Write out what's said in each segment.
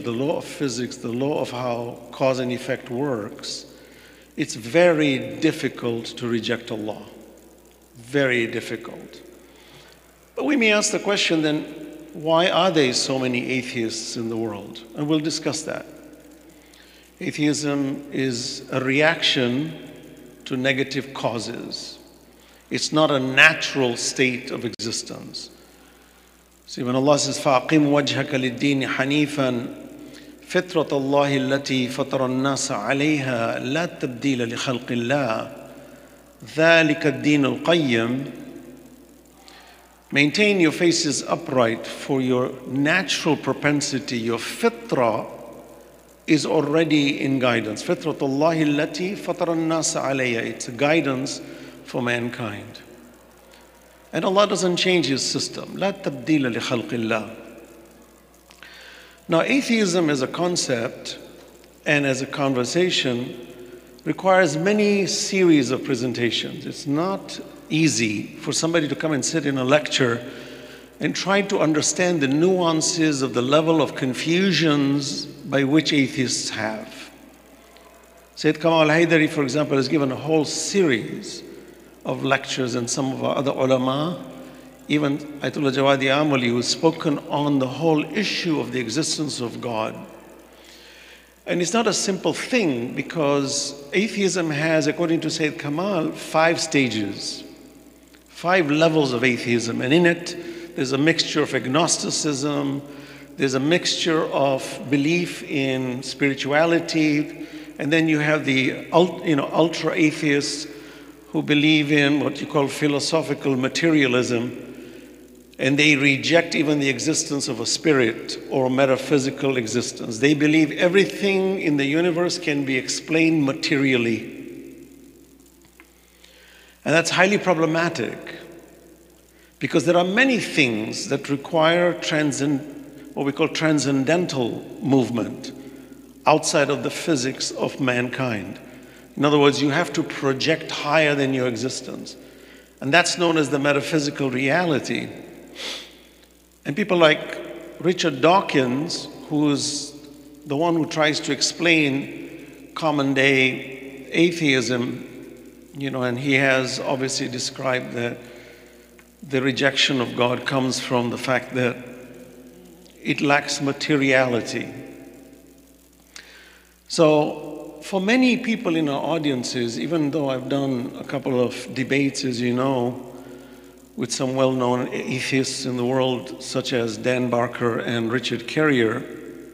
the law of physics, the law of how cause and effect works, it's very difficult to reject Allah. Very difficult. But we may ask the question then, why are there so many atheists in the world? And we'll discuss that. Atheism is a reaction to negative causes. It's not a natural state of existence. See, when Allah says, فَأَقِمْ وَجْهَكَ لِلدِّينِ حَنِيفًا فِطْرَةَ اللَّهِ الَّتِي فَطَرَ النَّاسَ عَلَيْهَا لَا تَبْدِيلَ لِخَلْقِ اللَّهِ ذَلِكَ الدِّينُ الْقَيِّمُ. Maintain your faces upright, for your natural propensity, your fitrah, is already in guidance. فِطْرَةَ اللَّهِ الَّتِي فَطَرَ النَّاسَ عَلَيْهَا. It's a guidance for mankind. And Allah doesn't change His system. لَا تَبْدِيلَ لِخَلْقِ اللَّهِ. Now, atheism as a concept and as a conversation requires many series of presentations. It's not easy for somebody to come and sit in a lecture and try to understand the nuances of the level of confusions by which atheists have. Sayyid Kamal Haidari, for example, has given a whole series of lectures, and some of our other ulama, even Ayatollah Jawadi Amali, who's spoken on the whole issue of the existence of God. And it's not a simple thing, because atheism has, according to Sayyid Kamal, 5 stages, 5 levels of atheism. And in it, there's a mixture of agnosticism, there's a mixture of belief in spirituality, and then you have the ultra atheists who believe in what you call philosophical materialism, and they reject even the existence of a spirit or a metaphysical existence. They believe everything in the universe can be explained materially. And that's highly problematic, because there are many things that require what we call transcendental movement outside of the physics of mankind. In other words, you have to project higher than your existence. And that's known as the metaphysical reality. And people like Richard Dawkins, who's the one who tries to explain common day atheism, and he has obviously described that the rejection of God comes from the fact that it lacks materiality. So for many people in our audiences, even though I've done a couple of debates, as you know, with some well-known atheists in the world, such as Dan Barker and Richard Carrier,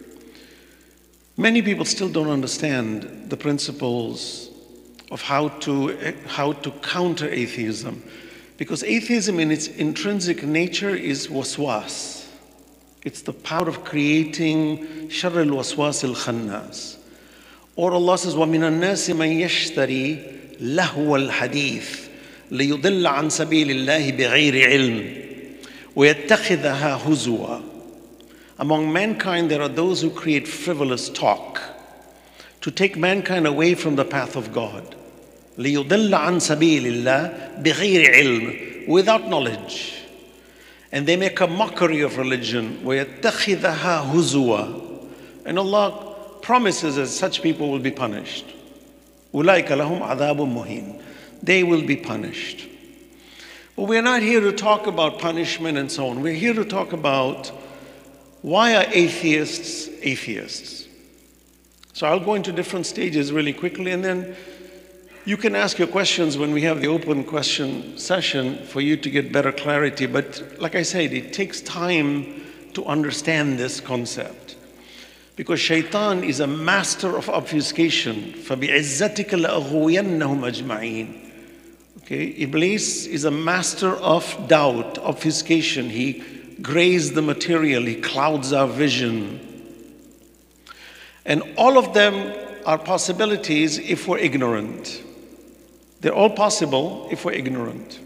many people still don't understand the principles of how to counter atheism. Because atheism in its intrinsic nature is waswas. It's the power of creating شر الوسواس الخناس. Or Allah says, وَمِنَ النَّاسِ مَنْ يَشْتَرِي لَهْوَ الْحَدِيثِ لِيُضِلَّ عَنْ سَبِيلِ اللَّهِ بِغَيْرِ عِلْمٍ وَيَتَّخِذَهَا هُزُوًا. Among mankind, there are those who create frivolous talk to take mankind away from the path of God. لِيُضِلَّ عَنْ سَبِيلِ اللَّهِ بِغَيْرِ عِلْمٍ. Without knowledge. And they make a mockery of religion. وَيَتَّخِذَهَا هُزُوًا. And Allah promises that such people will be punished. أُولَٰئِكَ لَهُمْ عَذَابٌ مُهِينٌ. They will be punished. But we're not here to talk about punishment and so on. We're here to talk about, why are atheists atheists? So I'll go into different stages really quickly, and then you can ask your questions when we have the open question session for you to get better clarity. But like I said, it takes time to understand this concept, because shaitan is a master of obfuscation. فَبِعِزَّتِكَ لَأَغْوِيَنَّهُمْ أَجْمَعِينَ. Okay, Iblis is a master of doubt, obfuscation. He grays the material, he clouds our vision. And all of them are possibilities if we're ignorant. They're all possible if we're ignorant.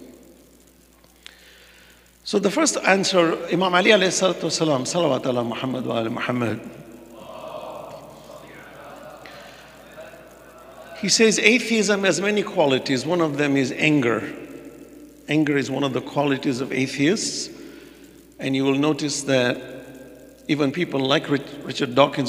So the first answer, Imam Ali alayhi salatu wasalam, salawat ala Muhammad wa ala Muhammad, he says atheism has many qualities. One of them is anger. Anger is one of the qualities of atheists. And you will notice that even people like Richard Dawkins,